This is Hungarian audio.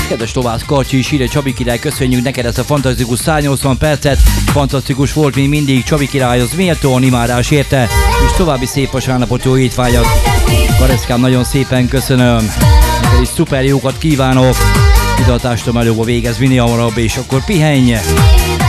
Kedves Lovász Karcsi is írja, Csabi király, köszönjük neked ezt a fantasztikus 180 percet. Fantasztikus volt, mint mindig, Csabi királyhoz méltóan imádás érte, és további szép vasárnapot, jó étvágyat. Kareszkám, nagyon szépen köszönöm. Neked is szuper jókat kívánok. Tudatástól előbb végez minél hamarabb, és akkor pihenj!